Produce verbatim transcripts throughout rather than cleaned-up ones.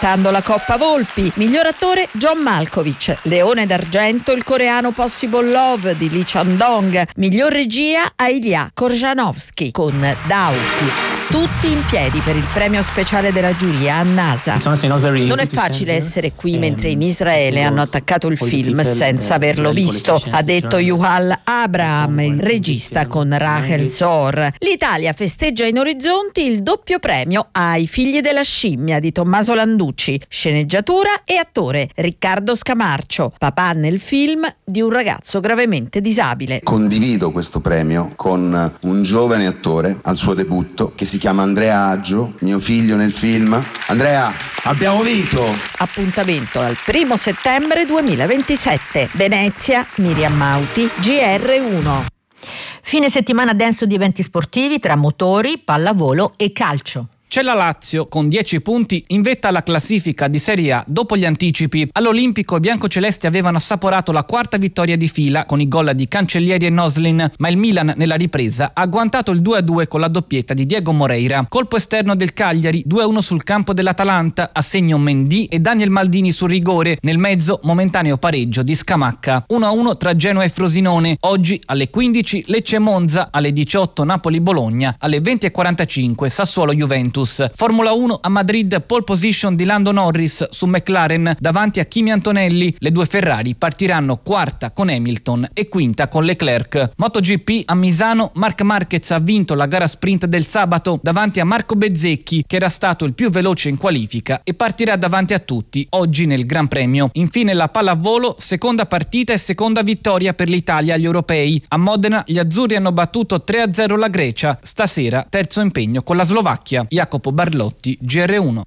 aspettando la Coppa Volpi. Miglior attore John Malkovich. Leone d'argento il coreano Possible Love di Lee Chan-dong. Miglior regia a Ilya Korjanovsky con Dauti. Tutti in piedi per il premio speciale della giuria a NASA. Non è facile essere qui mentre in Israele hanno attaccato il film senza averlo visto, ha detto Yuval Abraham, il regista con Rachel Zor. L'Italia festeggia in orizzonti il doppio premio ai Figli della scimmia di Tommaso Landucci, sceneggiatura e attore Riccardo Scamarcio, papà nel film di un ragazzo gravemente disabile. Condivido questo premio con un giovane attore al suo debutto che si chiama Andrea Aggio, mio figlio nel film. Andrea, abbiamo vinto! Appuntamento al primo settembre duemilaventisette. Venezia, Miriam Mauti, G R uno. Fine settimana denso di eventi sportivi tra motori, pallavolo e calcio. C'è la Lazio con dieci punti in vetta alla classifica di Serie A dopo gli anticipi. All'Olimpico i biancocelesti avevano assaporato la quarta vittoria di fila con i gol di Cancellieri e Noslin, ma il Milan nella ripresa ha agguantato il due a due con la doppietta di Diego Moreira. Colpo esterno del Cagliari, due a uno sul campo dell'Atalanta, a segno Mendy e Daniel Maldini sul rigore, nel mezzo momentaneo pareggio di Scamacca. uno a uno tra Genoa e Frosinone. Oggi alle quindici Lecce Monza, alle diciotto Napoli Bologna, alle venti e quarantacinque Sassuolo Juventus. Formula uno a Madrid, pole position di Lando Norris su McLaren davanti a Kimi Antonelli. Le due Ferrari partiranno quarta con Hamilton e quinta con Leclerc. MotoGP a Misano, Marc Marquez ha vinto la gara sprint del sabato davanti a Marco Bezzecchi, che era stato il più veloce in qualifica e partirà davanti a tutti oggi nel Gran Premio. Infine la pallavolo, seconda partita e seconda vittoria per l'Italia agli europei. A Modena gli azzurri hanno battuto tre a zero la Grecia. Stasera terzo impegno con la Slovacchia. Jacopo Barlotti, G R uno.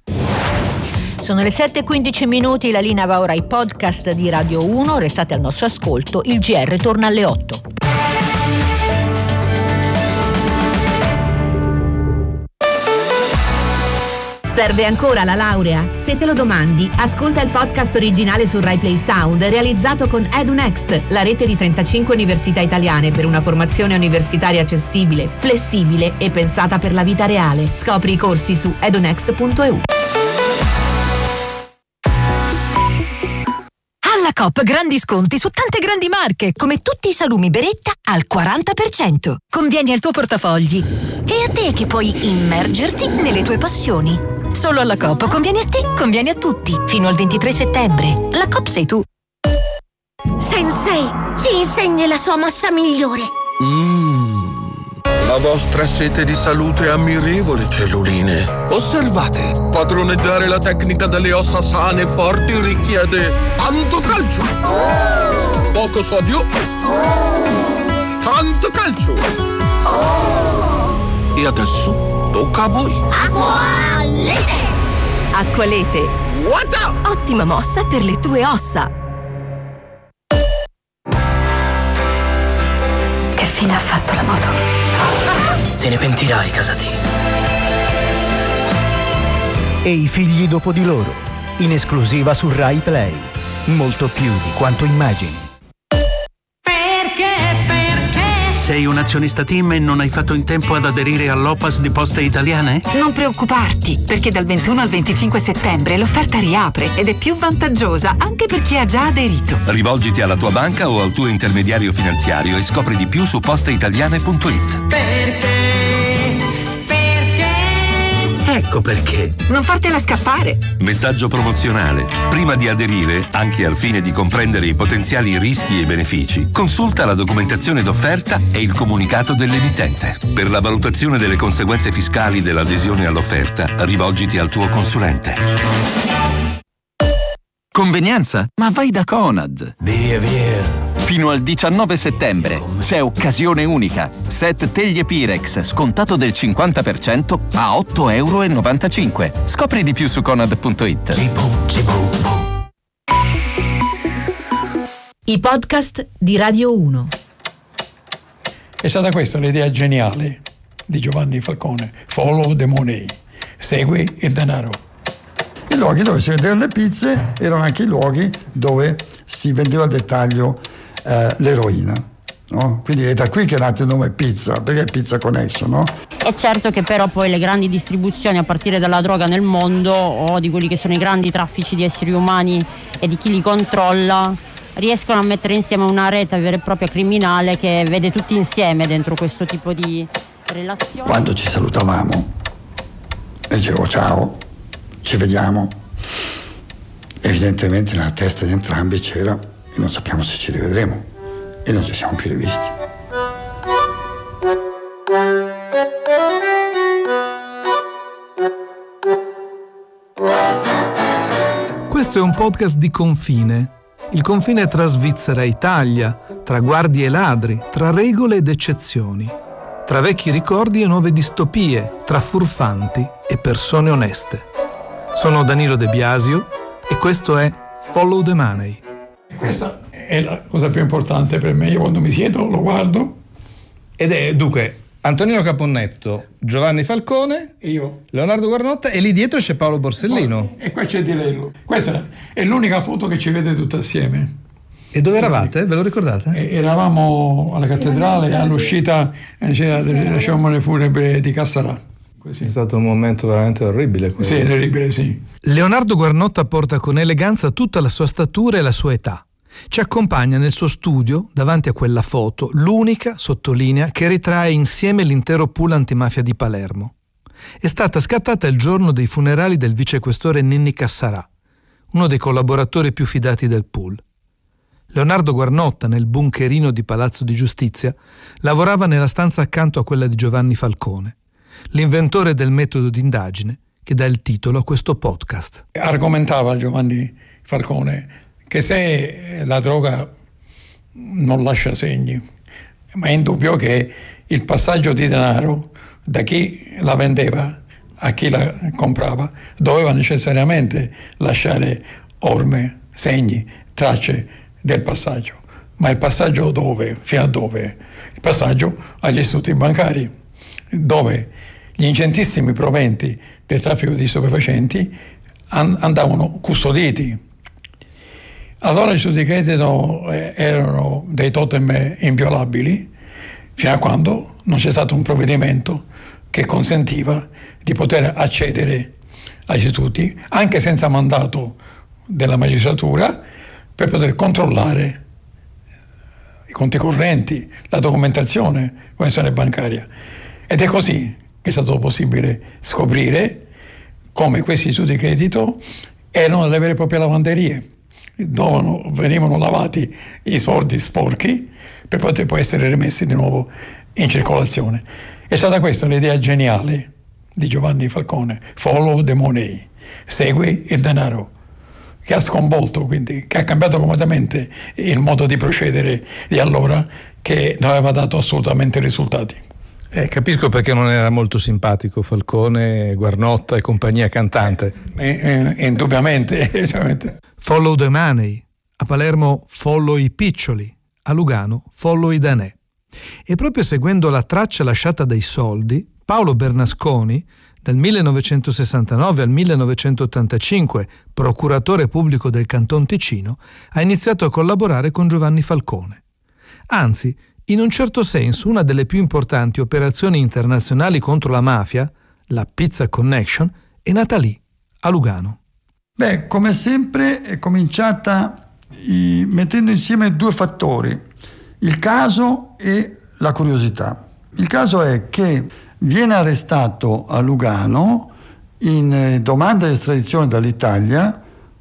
Sono le sette e quindici minuti, la linea va ora ai podcast di Radio uno, restate al nostro ascolto, il G R torna alle otto. Serve ancora la laurea? Se te lo domandi, ascolta il podcast originale su Rai Play Sound realizzato con EduNext, la rete di trentacinque università italiane per una formazione universitaria accessibile, flessibile e pensata per la vita reale. Scopri i corsi su edunext punto e u. Alla Coop grandi sconti su tante grandi marche, come tutti i salumi Beretta al quaranta per cento. Convieni al tuo portafogli. E a te che puoi immergerti nelle tue passioni. Solo alla Coop conviene a te, conviene a tutti. Fino al ventitré settembre. La Coop sei tu. Sensei, ci insegni la sua mossa migliore. Mmm, la vostra sete di salute è ammirevole, celluline. Osservate, padroneggiare la tecnica delle ossa sane e forti richiede tanto calcio, oh! Poco sodio, oh! Tanto calcio, oh! E adesso tocca a voi. Acqualete! Acqualete. What? Ottima mossa per le tue ossa. Che fine ha fatto la moto? Te ne pentirai, Casati. E i figli dopo di loro, in esclusiva su Rai Play. Molto più di quanto immagini. Sei un azionista TIM e non hai fatto in tempo ad aderire all'O P A S di Poste Italiane? Non preoccuparti, perché dal ventuno al venticinque settembre l'offerta riapre ed è più vantaggiosa anche per chi ha già aderito. Rivolgiti alla tua banca o al tuo intermediario finanziario e scopri di più su posteitaliane punto it. Perché? Ecco perché. Non fartela scappare. Messaggio promozionale. Prima di aderire, anche al fine di comprendere i potenziali rischi e benefici, consulta la documentazione d'offerta e il comunicato dell'emittente. Per la valutazione delle conseguenze fiscali dell'adesione all'offerta, rivolgiti al tuo consulente. Convenienza? Ma vai da Conad. Via, via. Fino al diciannove settembre c'è occasione unica. Set teglie Pirex scontato del cinquanta per cento a otto virgola novantacinque euro. Scopri di più su conad punto it. I podcast di Radio uno. È stata questa l'idea geniale di Giovanni Falcone. Follow the money. Segui il denaro. I luoghi dove si vendevano le pizze erano anche i luoghi dove si vendeva al dettaglio eh, l'eroina, no? Quindi è da qui che è nato il nome Pizza, perché è Pizza Connection, no? È certo che però poi le grandi distribuzioni a partire dalla droga nel mondo, o di quelli che sono i grandi traffici di esseri umani e di chi li controlla, riescono a mettere insieme una rete vera e propria criminale che vede tutti insieme dentro questo tipo di relazioni. Quando ci salutavamo dicevo ciao, ci vediamo, evidentemente nella testa di entrambi c'era e non sappiamo se ci rivedremo e non ci siamo più rivisti. Questo è un podcast di confine. Il confine tra Svizzera e Italia, tra guardie e ladri, tra regole ed eccezioni, tra vecchi ricordi e nuove distopie, tra furfanti e persone oneste. Sono Danilo De Biasio e questo è Follow the Money. Questa è la cosa più importante per me. Io quando mi siedo lo guardo. Ed è dunque Antonino Caponnetto, Giovanni Falcone, io, Leonardo Guarnotta e lì dietro c'è Paolo Borsellino. E qua c'è Di Lello. Questa è l'unica foto che ci vede tutte assieme. E dove eravate? Ve lo ricordate? E eravamo alla cattedrale all'uscita della cerimonia funebre di Cassarà. Così. È stato un momento veramente orribile quello. Sì, orribile, sì. Leonardo Guarnotta porta con eleganza tutta la sua statura e la sua età. Ci accompagna nel suo studio, davanti a quella foto, l'unica, sottolinea, che ritrae insieme l'intero pool antimafia di Palermo. È stata scattata il giorno dei funerali del vicequestore Ninni Cassarà, uno dei collaboratori più fidati del pool. Leonardo Guarnotta, nel bunkerino di Palazzo di Giustizia, lavorava nella stanza accanto a quella di Giovanni Falcone, l'inventore del metodo d'indagine che dà il titolo a questo podcast. Argomentava Giovanni Falcone che se la droga non lascia segni, ma è indubbio che il passaggio di denaro da chi la vendeva a chi la comprava doveva necessariamente lasciare orme, segni, tracce del passaggio. Ma il passaggio dove? Fino a dove? Il passaggio agli istituti bancari, dove gli ingentissimi proventi del traffico di stupefacenti andavano custoditi. Allora i istituti di credito erano dei totem inviolabili fino a quando non c'è stato un provvedimento che consentiva di poter accedere agli istituti anche senza mandato della magistratura per poter controllare i conti correnti, la documentazione convenzione bancaria. Ed è così che è stato possibile scoprire come questi istituti di credito erano delle vere e proprie lavanderie, dove venivano lavati i soldi sporchi per poter poi essere rimessi di nuovo in circolazione. È stata questa l'idea geniale di Giovanni Falcone, follow the money, segui il denaro, che ha sconvolto, quindi, che ha cambiato completamente il modo di procedere di allora, che non aveva dato assolutamente risultati. Eh, capisco perché non era molto simpatico Falcone, Guarnotta e compagnia cantante. Eh, eh, indubbiamente. Follow the money. A Palermo follow i piccioli. A Lugano follow i danè. E proprio seguendo la traccia lasciata dai soldi, Paolo Bernasconi, dal millenovecentosessantanove al millenovecentottantacinque procuratore pubblico del Canton Ticino, ha iniziato a collaborare con Giovanni Falcone. Anzi, in un certo senso, una delle più importanti operazioni internazionali contro la mafia, la Pizza Connection, è nata lì, a Lugano. Beh, come sempre è cominciata i, mettendo insieme due fattori, il caso e la curiosità. Il caso è che viene arrestato a Lugano in domanda di estradizione dall'Italia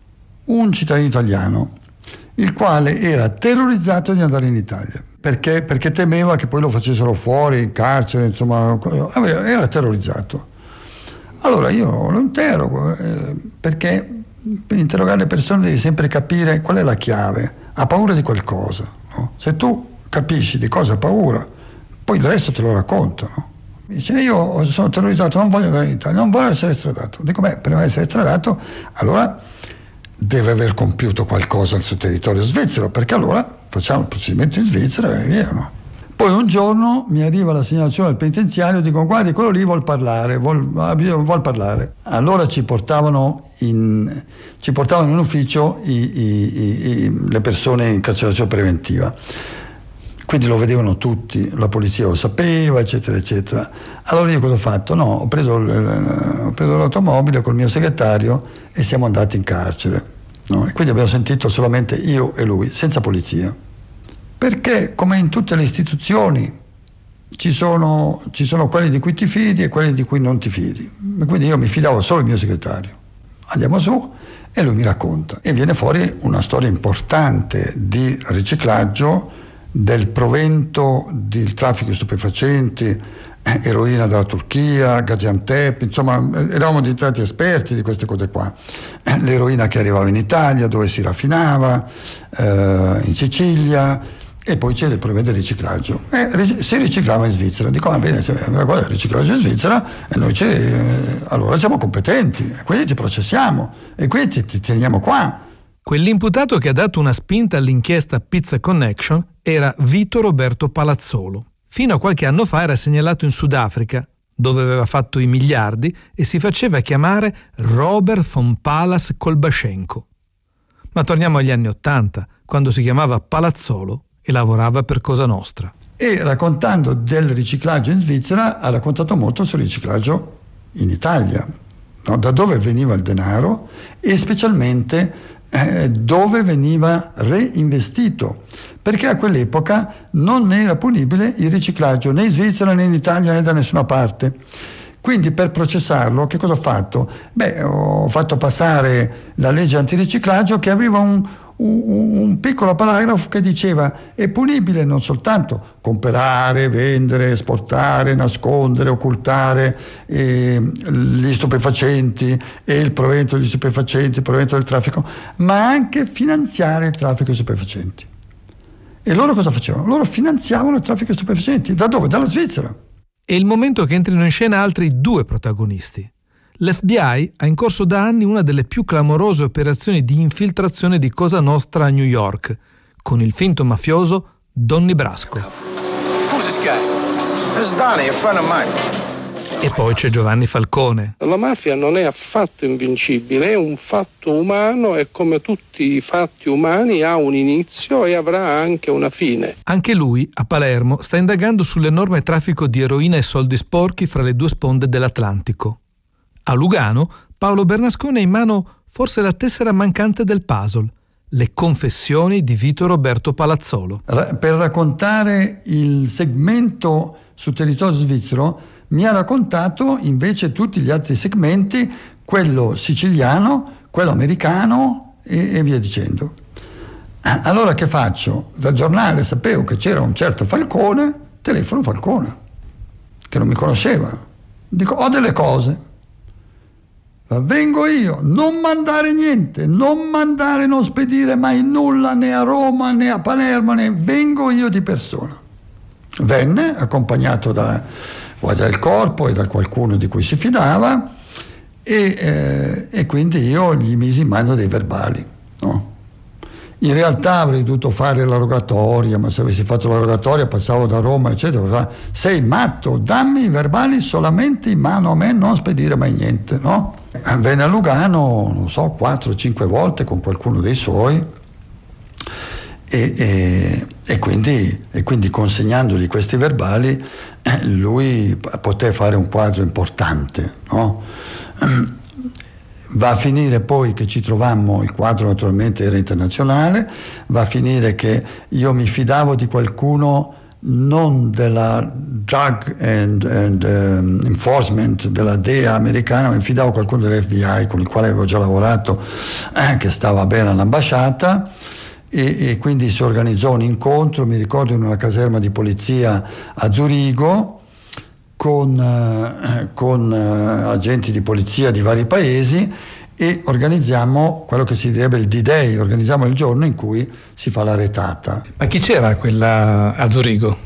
un cittadino italiano, il quale era terrorizzato di andare in Italia. Perché? Perché temeva che poi lo facessero fuori, in carcere, insomma, era terrorizzato. Allora io lo interrogo, eh, perché per interrogare le persone devi sempre capire qual è la chiave. Ha paura di qualcosa, no? Se tu capisci di cosa ha paura, poi il resto te lo racconto, no? Mi dice, io sono terrorizzato, non voglio andare in Italia, non voglio essere estradato. Dico, beh, prima di essere estradato, allora deve aver compiuto qualcosa sul territorio svizzero, perché allora facciamo il procedimento in Svizzera e via, no? Poi un giorno mi arriva la segnalazione al penitenziario, dico, guardi, quello lì vuol parlare, vuol, vuol parlare. Allora ci portavano in, ci portavano in ufficio i, i, i, le persone in carcerazione preventiva. Quindi lo vedevano tutti, la polizia lo sapeva, eccetera, eccetera. Allora io cosa ho fatto? No, ho preso, l- ho preso l'automobile col mio segretario e siamo andati in carcere, no? E quindi abbiamo sentito solamente io e lui, senza polizia, perché come in tutte le istituzioni ci sono, ci sono quelli di cui ti fidi e quelli di cui non ti fidi, e quindi io mi fidavo solo del mio segretario. Andiamo su e lui mi racconta e viene fuori una storia importante di riciclaggio del provento del traffico di stupefacenti, eroina dalla Turchia, Gaziantep, insomma eravamo diventati esperti di queste cose qua. L'eroina che arrivava in Italia, dove si raffinava, eh, in Sicilia, e poi c'era il provento del riciclaggio. E si riciclava in Svizzera. Dico, va bene, se una cosa è il riciclaggio in Svizzera, e noi eh, allora siamo competenti, e quindi ti processiamo, e quindi ti, ti teniamo qua. Quell'imputato che ha dato una spinta all'inchiesta Pizza Connection era Vito Roberto Palazzolo. Fino a qualche anno fa era segnalato in Sudafrica, dove aveva fatto i miliardi e si faceva chiamare Robert von Palas Kolbashenko. Ma torniamo agli anni Ottanta, quando si chiamava Palazzolo e lavorava per Cosa Nostra. E raccontando del riciclaggio in Svizzera ha raccontato molto sul riciclaggio in Italia, no? Da dove veniva il denaro e specialmente eh, dove veniva reinvestito, perché a quell'epoca non era punibile il riciclaggio né in Svizzera né in Italia né da nessuna parte. Quindi per processarlo che cosa ho fatto? Beh, ho fatto passare la legge antiriciclaggio che aveva un, un, un piccolo paragrafo che diceva è punibile non soltanto comprare, vendere, esportare, nascondere, occultare eh, gli stupefacenti e il provento degli stupefacenti, il provento del traffico, ma anche finanziare il traffico di stupefacenti. E loro cosa facevano? Loro finanziavano il traffico di stupefacenti. Da dove? Dalla Svizzera. È il momento che entrino in scena altri due protagonisti. L'F B I ha in corso da anni una delle più clamorose operazioni di infiltrazione di Cosa Nostra a New York, con il finto mafioso Donnie Brasco. Who's this guy? This is Donnie, a friend of mine. E poi c'è Giovanni Falcone. La mafia non è affatto invincibile, è un fatto umano e come tutti i fatti umani ha un inizio e avrà anche una fine. Anche lui, a Palermo, sta indagando sull'enorme traffico di eroina e soldi sporchi fra le due sponde dell'Atlantico. A Lugano, Paolo Bernasconi ha in mano forse la tessera mancante del puzzle, le confessioni di Vito Roberto Palazzolo. Per raccontare il segmento sul territorio svizzero mi ha raccontato invece tutti gli altri segmenti, quello siciliano, quello americano e, e via dicendo. Allora che faccio? Dal giornale sapevo che c'era un certo Falcone, telefono Falcone, che non mi conosceva. Dico, ho delle cose, vengo io, non mandare niente, non mandare, non spedire mai nulla né a Roma né a Palermo, né vengo io di persona. Venne accompagnato da Guardia del Corpo e da qualcuno di cui si fidava e, eh, e quindi io gli misi in mano dei verbali, no? In realtà avrei dovuto fare la rogatoria, ma se avessi fatto la rogatoria passavo da Roma eccetera. Sei matto, dammi i verbali solamente in mano a me, non spedire mai niente, no? Venne a Lugano, non so, quattro o cinque volte con qualcuno dei suoi e, e, e, quindi, e quindi consegnandogli questi verbali lui poté fare un quadro importante, no? Va a finire poi che ci trovammo, il quadro naturalmente era internazionale, va a finire che io mi fidavo di qualcuno non della Drug and, and um, Enforcement della D E A americana, ma mi fidavo di qualcuno dell'F B I con il quale avevo già lavorato, eh, che stava bene all'ambasciata. E, e quindi si organizzò un incontro, mi ricordo, in una caserma di polizia a Zurigo con, eh, con eh, agenti di polizia di vari paesi e organizziamo quello che si direbbe il D-Day, organizziamo il giorno in cui si fa la retata. Ma chi c'era quella a Zurigo?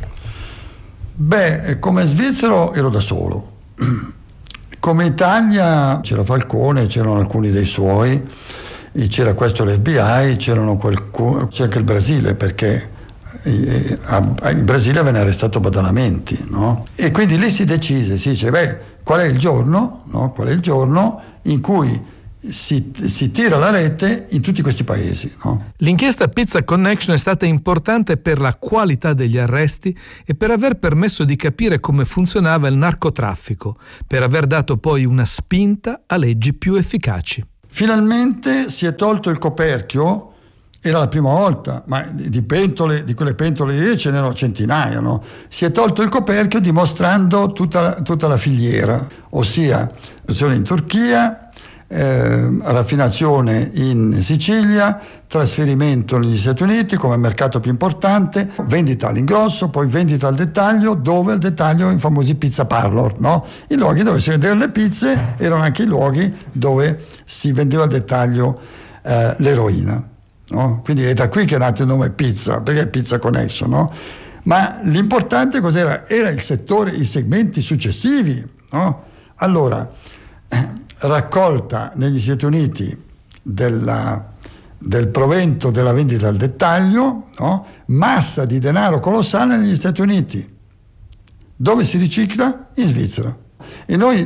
Beh, come svizzero ero da solo. Come Italia c'era Falcone, c'erano alcuni dei suoi, c'era questo l'F B I, c'erano qualcuno, c'è anche il Brasile, perché in Brasile venne arrestato Badalamenti, no? E quindi lì si decise, si dice, beh, qual è il giorno, no? Qual è il giorno in cui si, si tira la rete in tutti questi paesi, no? L'inchiesta Pizza Connection è stata importante per la qualità degli arresti e per aver permesso di capire come funzionava il narcotraffico, per aver dato poi una spinta a leggi più efficaci. Finalmente si è tolto il coperchio. Era la prima volta, ma di pentole, di quelle pentole lì ce n'erano centinaia, no? Si è tolto il coperchio dimostrando tutta, tutta la filiera, ossia produzione in Turchia, eh, raffinazione in Sicilia, trasferimento negli Stati Uniti come mercato più importante, vendita all'ingrosso, poi vendita al dettaglio, dove al dettaglio i famosi pizza parlor, no? I luoghi dove si vendevano le pizze erano anche i luoghi dove si vendeva al dettaglio eh, l'eroina. No? Quindi è da qui che è nato il nome Pizza, perché è Pizza Connection, no? Ma l'importante cos'era? Era il settore, i segmenti successivi, no? Allora, eh, raccolta negli Stati Uniti della, del provento della vendita al dettaglio, no? Massa di denaro colossale negli Stati Uniti. Dove si ricicla? In Svizzera. E noi,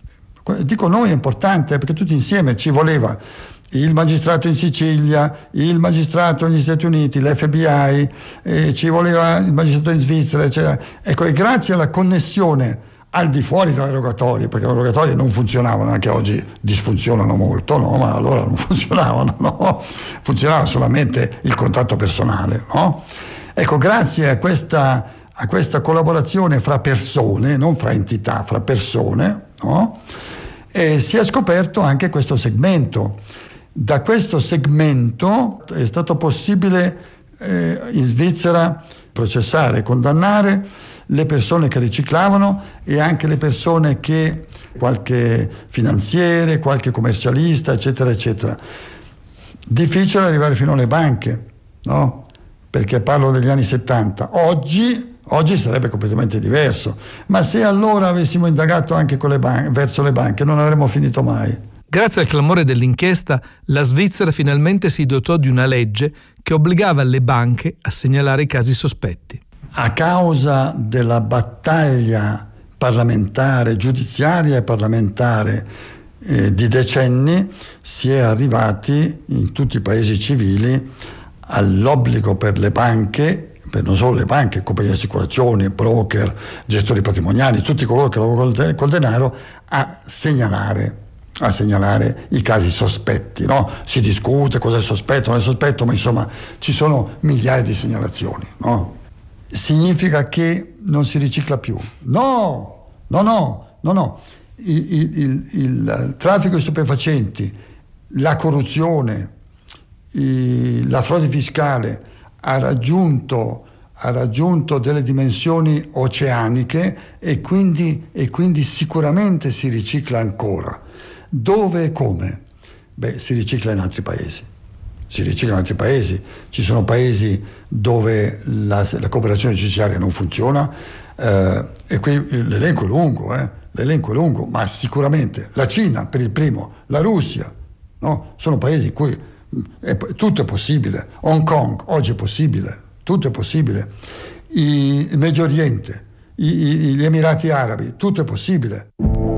dico noi è importante perché tutti insieme ci voleva il magistrato in Sicilia, il magistrato negli Stati Uniti, l'F B I, eh, ci voleva il magistrato in Svizzera, eccetera. Ecco, e grazie alla connessione al di fuori dai rogatori, perché i rogatori non funzionavano, anche oggi disfunzionano molto, no? Ma allora non funzionavano, no? Funzionava solamente il contatto personale, no? Ecco, grazie a questa, a questa collaborazione fra persone, non fra entità, fra persone, no? E si è scoperto anche questo segmento. Da questo segmento è stato possibile eh, in Svizzera processare, condannare le persone che riciclavano e anche le persone che, qualche finanziere, qualche commercialista, eccetera, eccetera. Difficile arrivare fino alle banche, no? Perché parlo degli anni settanta. Oggi, oggi sarebbe completamente diverso, ma se allora avessimo indagato anche con le ban- verso le banche non avremmo finito mai. Grazie al clamore dell'inchiesta, la Svizzera finalmente si dotò di una legge che obbligava le banche a segnalare i casi sospetti. A causa della battaglia parlamentare, giudiziaria e parlamentare eh, di decenni, si è arrivati in tutti i paesi civili all'obbligo per le banche, per non solo le banche, compagnie di assicurazioni, broker, gestori patrimoniali, tutti coloro che lavorano col, col denaro, a segnalare a segnalare i casi sospetti, no? Si discute cosa è sospetto, non è sospetto, ma insomma ci sono migliaia di segnalazioni, no? Significa che non si ricicla più? No, no, no, no, no. Il, il, il, il traffico di stupefacenti, la corruzione, il, la frode fiscale ha raggiunto, ha raggiunto delle dimensioni oceaniche e quindi, e quindi sicuramente si ricicla ancora. Dove e come? Beh, si ricicla in altri paesi. Si ricicla in altri paesi. Ci sono paesi dove la, la cooperazione giudiziaria non funziona eh, e qui l'elenco è lungo, eh, l'elenco è lungo, ma sicuramente la Cina per il primo, la Russia, no? Sono paesi in cui è, tutto è possibile. Hong Kong oggi è possibile, tutto è possibile. I, il Medio Oriente, i, i, gli Emirati Arabi, tutto è possibile.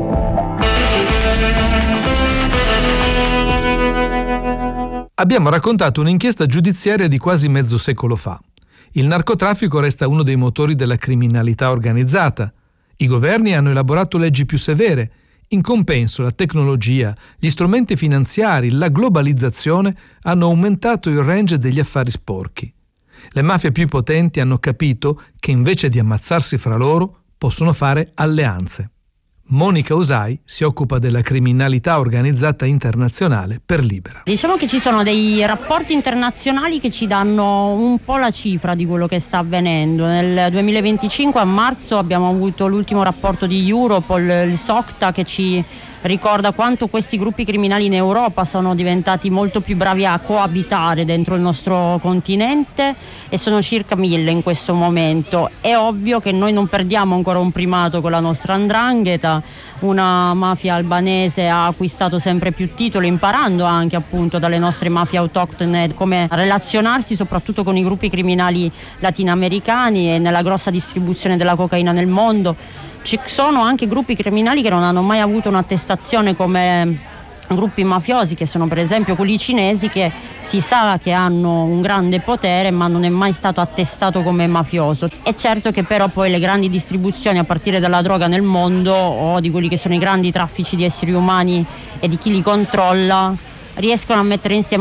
Abbiamo raccontato un'inchiesta giudiziaria di quasi mezzo secolo fa. Il narcotraffico resta uno dei motori della criminalità organizzata. I governi hanno elaborato leggi più severe. In compenso, la tecnologia, gli strumenti finanziari, la globalizzazione hanno aumentato il range degli affari sporchi. Le mafie più potenti hanno capito che invece di ammazzarsi fra loro, possono fare alleanze. Monica Usai si occupa della criminalità organizzata internazionale per Libera. Diciamo che ci sono dei rapporti internazionali che ci danno un po' la cifra di quello che sta avvenendo. Nel duemilaventicinque a marzo abbiamo avuto l'ultimo rapporto di Europol, il SOCTA, che ci ricorda quanto questi gruppi criminali in Europa sono diventati molto più bravi a coabitare dentro il nostro continente e sono circa mille in questo momento. È ovvio che noi non perdiamo ancora un primato con la nostra 'ndrangheta, una mafia albanese ha acquistato sempre più titoli, imparando anche appunto dalle nostre mafie autoctone come relazionarsi soprattutto con i gruppi criminali latinoamericani e nella grossa distribuzione della cocaina nel mondo. Ci sono anche gruppi criminali che non hanno mai avuto un'attestazione come gruppi mafiosi, che sono per esempio quelli cinesi, che si sa che hanno un grande potere ma non è mai stato attestato come mafioso. È certo che però poi le grandi distribuzioni a partire dalla droga nel mondo, o di quelli che sono i grandi traffici di esseri umani e di chi li controlla, riescono a mettere insieme